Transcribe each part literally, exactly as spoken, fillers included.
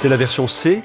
C'est la version C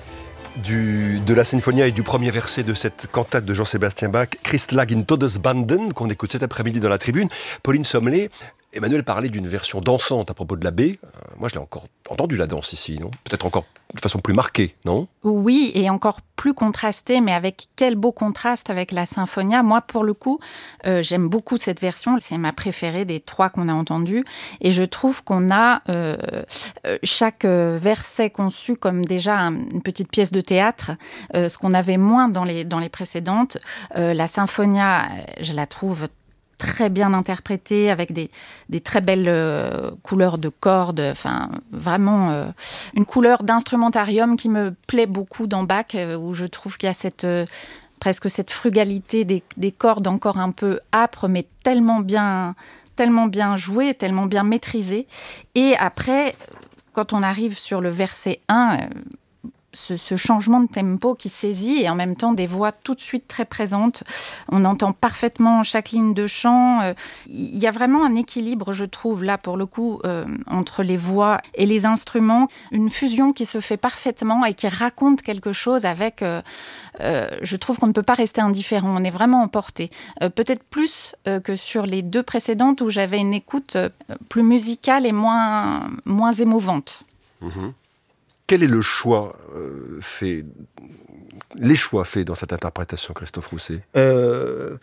du, de la Sinfonia et du premier verset de cette cantate de Jean-Sébastien Bach, Christ lag in Todesbanden, qu'on écoute cet après-midi dans la tribune. Pauline Sommelet, Emmanuel parlait d'une version dansante à propos de l'abbé. Euh, moi, je l'ai encore entendu, la danse ici, non ? Peut-être encore de façon plus marquée, non ? Oui, et encore plus contrastée, mais avec quel beau contraste avec la Sinfonia. Moi, pour le coup, euh, j'aime beaucoup cette version. C'est ma préférée des trois qu'on a entendues. Et je trouve qu'on a euh, chaque verset conçu comme déjà une petite pièce de théâtre, euh, ce qu'on avait moins dans les, dans les précédentes. Euh, la Sinfonia, je la trouve très bien interprétée, avec des, des très belles euh, couleurs de cordes, enfin vraiment euh, une couleur d'instrumentarium qui me plaît beaucoup dans Bach, euh, où je trouve qu'il y a cette, euh, presque cette frugalité des, des cordes encore un peu âpres, mais tellement bien, tellement bien jouées, tellement bien maîtrisées. Et après, quand on arrive sur le verset un, euh, Ce, ce changement de tempo qui saisit et en même temps des voix tout de suite très présentes. On entend parfaitement chaque ligne de chant. Euh, il y a vraiment un équilibre, je trouve, là, pour le coup, euh, entre les voix et les instruments. Une fusion qui se fait parfaitement et qui raconte quelque chose avec... Euh, euh, je trouve qu'on ne peut pas rester indifférent. On est vraiment emporté. Euh, peut-être plus euh, que sur les deux précédentes où j'avais une écoute euh, plus musicale et moins, moins émouvante. Mmh. Quel est le choix euh, fait, les choix faits dans cette interprétation, Christophe Rousset ? euh,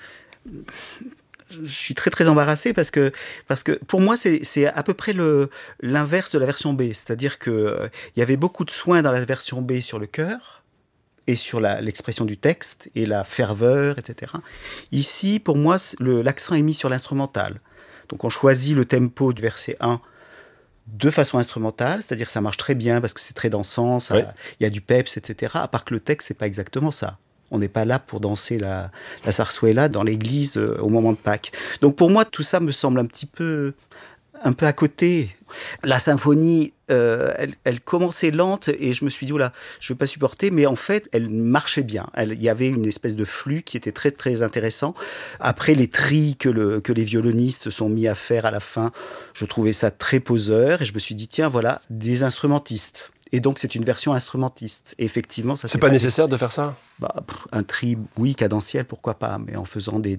Je suis très très embarrassé parce que, parce que pour moi c'est, c'est à peu près le, l'inverse de la version B. C'est-à-dire qu'il euh, y avait beaucoup de soins dans la version B sur le chœur et sur la, l'expression du texte et la ferveur, et cetera. Ici, pour moi, le, l'accent est mis sur l'instrumental. Donc on choisit le tempo du verset un de façon instrumentale, c'est-à-dire que ça marche très bien parce que c'est très dansant, il ouais. y a du peps, et cetera. À part que le texte, c'est pas exactement ça. On n'est pas là pour danser la, la zarzuela dans l'église euh, au moment de Pâques. Donc pour moi, tout ça me semble un petit peu, un peu à côté. La symphonie, euh, elle, elle commençait lente et je me suis dit, oh là, je ne vais pas supporter, mais en fait, elle marchait bien. Elle, il y avait une espèce de flux qui était très, très intéressant. Après, les trilles que, le, que les violonistes sont mis à faire à la fin, je trouvais ça très poseur et je me suis dit, tiens, voilà, des instrumentistes. Et donc, c'est une version instrumentiste. Et effectivement, ça... C'est, c'est pas, pas nécessaire de faire ça ? Bah, un tri, oui, cadentiel, pourquoi pas, mais en faisant des...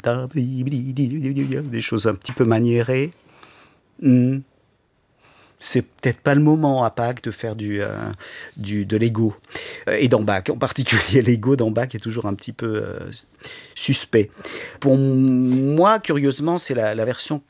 des choses un petit peu maniérées. Hmm. C'est peut-être pas le moment à Pâques de faire du, euh, du, de l'ego. Et dans Bach, en particulier, l'ego dans Bach est toujours un petit peu euh, suspect. Pour moi, curieusement, c'est la, la version...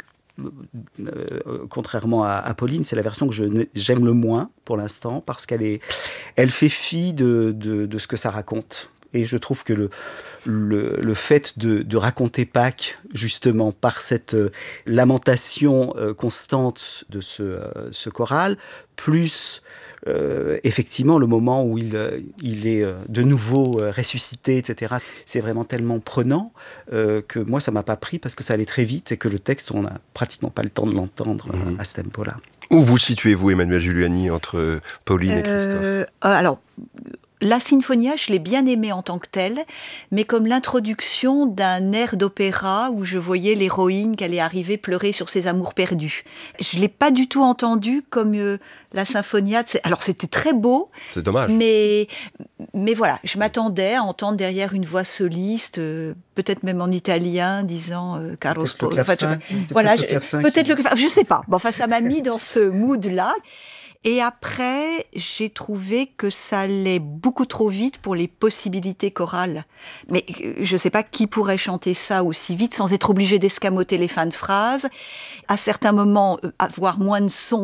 Euh, contrairement à, à Pauline, c'est la version que je, j'aime le moins pour l'instant parce qu'elle est, elle fait fi de, de, de ce que ça raconte. Et je trouve que le, le, le fait de, de raconter Pâques, justement, par cette euh, lamentation euh, constante de ce, euh, ce choral, plus euh, effectivement le moment où il, euh, il est euh, de nouveau euh, ressuscité, et cetera. C'est vraiment tellement prenant euh, que moi, ça ne m'a pas pris parce que ça allait très vite et que le texte, on n'a pratiquement pas le temps de l'entendre mmh. euh, à ce tempo-là. Où vous situez-vous, Emmanuel Giuliani, entre Pauline et Christophe ? euh, Alors... La Sinfonia, je l'ai bien aimée en tant que telle, mais comme l'introduction d'un air d'opéra où je voyais l'héroïne qui allait arriver pleurer sur ses amours perdus. Je ne l'ai pas du tout entendue comme euh, la Sinfonia. Alors c'était très beau. C'est dommage. Mais, mais voilà, je m'attendais à entendre derrière une voix soliste, euh, peut-être même en italien, disant euh, Carlos Paul. Enfin, voilà, peut-être le peut-être le Je ne sais pas. Bon, enfin, ça m'a mis dans ce mood-là. Et après, j'ai trouvé que ça allait beaucoup trop vite pour les possibilités chorales. Mais je ne sais pas qui pourrait chanter ça aussi vite sans être obligé d'escamoter les fins de phrases. À certains moments, avoir moins de son.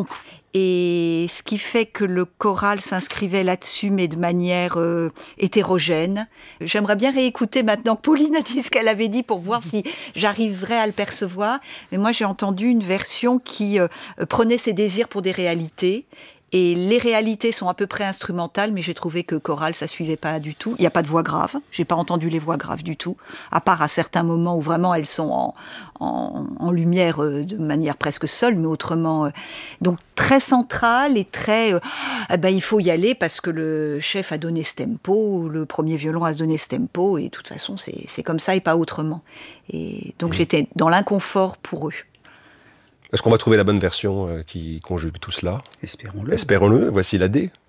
Et ce qui fait que le choral s'inscrivait là-dessus, mais de manière euh, hétérogène. J'aimerais bien réécouter maintenant que Pauline a dit ce qu'elle avait dit pour voir si j'arriverais à le percevoir. Mais moi, j'ai entendu une version qui euh, prenait ses désirs pour des réalités. Et les réalités sont à peu près instrumentales, mais j'ai trouvé que chorale, ça suivait pas du tout. Il n'y a pas de voix grave. J'ai pas entendu les voix graves du tout, à part à certains moments où vraiment elles sont en, en, en lumière euh, de manière presque seule, mais autrement. Euh, donc très centrale et très. Euh, eh ben, il faut y aller parce que le chef a donné ce tempo, le premier violon a donné ce tempo, et de toute façon, c'est, c'est comme ça et pas autrement. Et donc mmh. j'étais dans l'inconfort pour eux. Est-ce qu'on va trouver la bonne version euh, qui conjugue tout cela ? Espérons-le. Espérons-le. Voici la D.